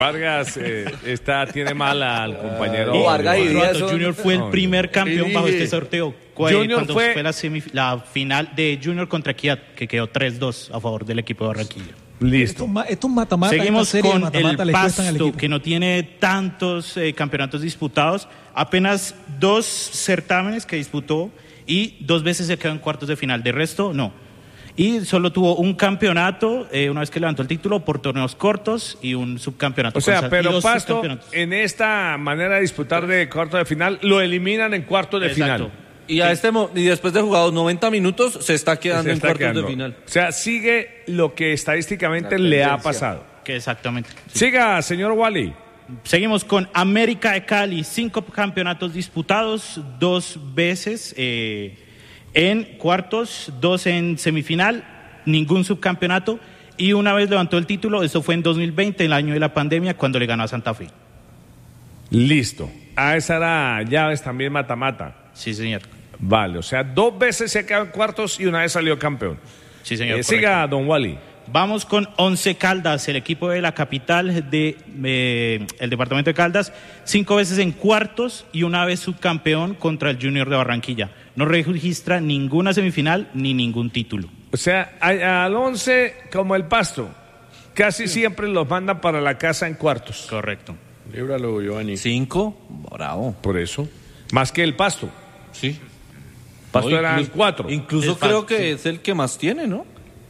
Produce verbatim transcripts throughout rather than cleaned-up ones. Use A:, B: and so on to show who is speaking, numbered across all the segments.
A: Vargas eh, está, tiene mal al compañero.
B: No, Vargas y Díaz son...
C: Junior fue el primer campeón bajo este sorteo.
A: Junior
C: cuando
A: fue...
C: fue la, semif- la final de Junior contra Equidad, que quedó tres dos a favor del equipo de Barranquilla.
A: Listo.
D: Estos mata-mata,
C: seguimos con
D: mata
C: el
D: -mata
C: Pasto, que no tiene tantos eh, campeonatos disputados, apenas dos certámenes que disputó y dos veces se quedó en cuartos de final. De resto, no. Y solo tuvo un campeonato, eh, una vez que levantó el título, por torneos cortos y un subcampeonato.
A: O sea,
C: con
A: pero Pasto, en esta manera de disputar de cuartos de final, lo eliminan en cuartos de
C: Exacto.
A: final.
B: Y, a este mo- y después de jugados noventa minutos, se está quedando
A: Se
B: en
A: está
B: cuartos
A: quedando.
B: de final.
A: O sea, sigue lo que estadísticamente le ha pasado.
C: Que exactamente. Sí.
A: Siga, señor Wally.
C: Seguimos con América de Cali, cinco campeonatos disputados, dos veces eh, en cuartos, dos en semifinal, ningún subcampeonato y una vez levantó el título, eso fue en dos mil veinte, el año de la pandemia, cuando le ganó a Santa Fe.
A: Listo. Ah, esa era llaves también mata-mata.
C: Sí, señor.
A: Vale, o sea, dos veces se quedó en cuartos y una vez salió campeón.
C: Sí, señor.
A: Eh, siga, don Wally.
C: Vamos con Once Caldas, el equipo de la capital de eh, el departamento de Caldas, cinco veces en cuartos y una vez subcampeón contra el Junior de Barranquilla. No registra ninguna semifinal ni ningún título.
A: O sea, a- al once, como el Pasto, casi siempre los mandan para la casa en cuartos.
C: Correcto.
E: Líbralo, Giovanni.
B: Cinco, bravo.
A: Por eso. Más que el Pasto.
B: Sí.
A: Pasto
B: No,
A: eran
B: incluso-
A: cuatro.
B: Incluso
C: El
B: creo
C: Pasto,
B: que
C: sí.
B: es el que más tiene, ¿no?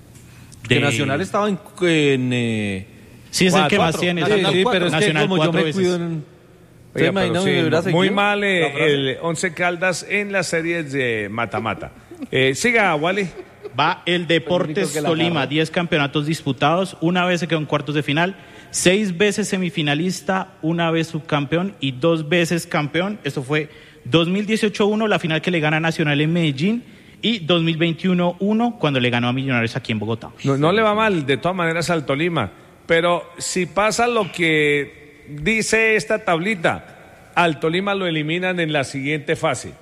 C: De-
B: Que Nacional estaba en... en eh...
C: Sí, es el que más
A: Cuatro.
C: tiene.
B: Sí,
C: exacto.
B: sí, pero es que
C: Nacional
B: como yo
C: cuatro
B: me
C: veces.
B: cuido en...
A: Oiga,
B: ¿Te imaginas
A: pero
B: si
A: sí,
B: me hubiera
A: muy
B: seguido?
A: mal eh,
B: La frase.
A: el Once Caldas en las series de mata-mata. Eh, siga, Wally.
C: Va el Deportes
B: que la
C: Tolima,
B: agarró.
C: diez campeonatos disputados, una vez se quedó en cuartos de final, seis veces semifinalista, una vez subcampeón y dos veces campeón. Esto fue dos mil dieciocho uno, la final que le gana a Nacional en Medellín, y dos mil veintiuno uno, cuando le ganó a Millonarios aquí en Bogotá.
A: No, no le va mal, de todas maneras, al Tolima. Pero si pasa lo que dice esta tablita, al Tolima lo eliminan en la siguiente fase.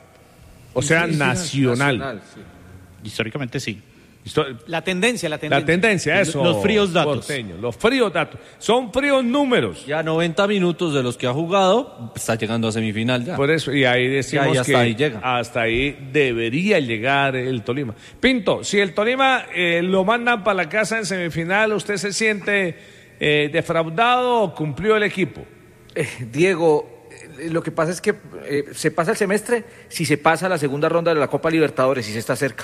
A: O sea,
B: Sí, sí,
A: nacional.
B: Nacional, sí.
C: Históricamente sí.
A: Esto-
D: La tendencia, la tendencia.
A: La tendencia, eso.
C: Los fríos datos.
A: Porteño, los fríos datos. Son fríos números.
B: Ya noventa minutos de los que ha jugado, está llegando a semifinal ya.
A: Por eso, y ahí decimos
B: Ya, y hasta
A: que
B: ahí llega.
A: hasta ahí debería llegar el Tolima. Pinto, si el Tolima eh, lo mandan para la casa en semifinal, ¿usted se siente eh, defraudado o cumplió el equipo?
F: Eh, Diego, eh, lo que pasa es que eh, se pasa el semestre si se pasa a la segunda ronda de la Copa Libertadores y se está cerca.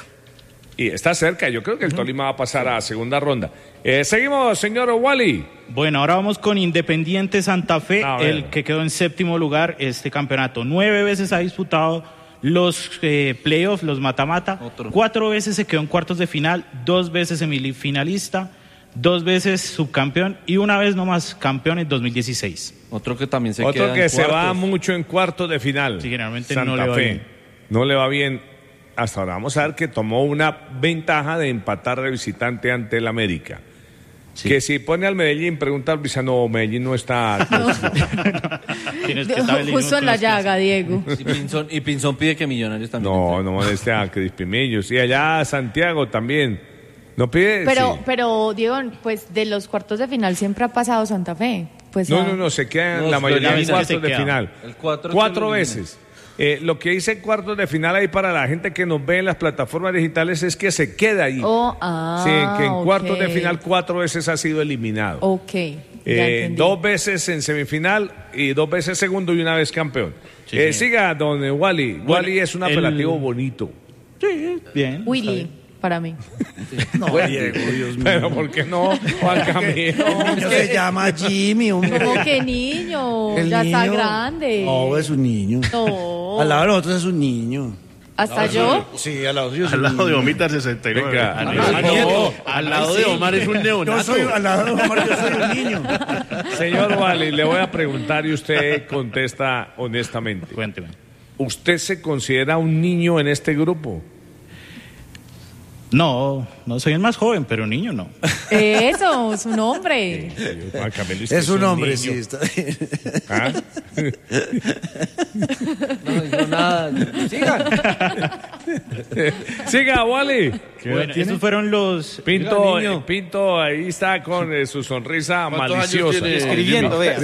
A: Y está cerca, yo creo que el Tolima va a pasar a segunda ronda. Eh, seguimos, señor Wally.
C: Bueno, ahora vamos con Independiente Santa Fe,
A: A ver.
C: el que quedó en séptimo lugar este campeonato. Nueve veces ha disputado los eh, playoffs, los mata-mata.
B: Otro.
C: Cuatro veces se quedó en cuartos de final, dos veces semifinalista, dos veces subcampeón y una vez nomás campeón en dos mil dieciséis.
B: Otro que también se
A: Otro
B: queda
A: que
B: en
A: se va
B: cuartos.
A: mucho en cuartos de final.
C: Sí, generalmente
A: Santa
C: no le va
A: Fe.
C: bien.
A: No le va bien. Hasta ahora vamos a ver que tomó una ventaja de empatar de visitante ante el América.
C: Sí.
A: Que si pone al Medellín, pregunta al Visa, no, Medellín no está.
C: Tienes que estar en
G: Justo en la
C: los
G: llaga, Diego.
B: Y Pinzón, y Pinzón pide que Millonarios también.
A: No,
B: entre.
A: no moleste a Crispy Millos. Y allá Santiago también. ¿No pide?
G: Pero,
A: Sí.
G: pero, Diego, pues de los cuartos de final siempre ha pasado Santa Fe. Pues
A: No,
G: ah,
A: no, no, se quedan
B: No,
A: la
B: lo
A: mayoría en
C: elimina.
A: cuartos
C: Se
A: de
C: queda.
A: final.
B: El cuatro que
A: Cuatro
B: lo elimina.
A: veces. Eh, lo que dice cuartos de final ahí para la gente que nos ve en las plataformas digitales es que se queda ahí.
G: Oh, ah,
A: sí, que en
G: ok.
A: cuartos de final cuatro veces ha sido eliminado.
G: Ok, ya
A: Eh,
G: entendí.
A: dos veces en semifinal y dos veces segundo y una vez campeón.
C: Sí,
A: Eh,
C: señor.
A: siga, don Wally.
C: Bueno,
A: Wally es un
C: el-
A: apelativo bonito.
C: Sí, bien.
G: Willy, para mí.
E: No, Diego, Dios mío.
A: Pero ¿por qué no, Juan Camilo?
E: Niño se llama Jimmy, hombre.
G: Como que niño,
E: El
G: ya está
E: niño-
G: grande.
E: No, es un niño.
G: No.
E: Al lado de nosotros es un niño.
G: ¿Hasta yo?
E: Sí, al lado suyo es
H: Al
E: un
H: lado de
E: niño.
H: Omar sesenta y nueve.
A: Venga.
H: Al,
A: Ah,
H: nieto. Al lado de Omar es un
E: Yo
H: neonato.
E: soy, al lado de Omar, yo soy un niño.
A: Señor Wally, le voy a preguntar y usted contesta honestamente.
C: Cuénteme.
A: ¿Usted se considera un niño en este grupo?
C: No, no soy el más joven, pero niño no.
G: Eso, es un hombre.
A: Juan Camilo, usted
E: Es un hombre,
A: niño.
E: sí. Está bien.
A: ¿Ah?
F: No, yo nada. Sigan.
A: Siga, Wally.
C: Bueno, esos fueron los...
A: Pinto,
B: Oiga, niño.
A: Pinto ahí está con eh, su sonrisa
H: ¿Cuántos años
A: maliciosa.
H: tiene?
F: Escribiendo, vea.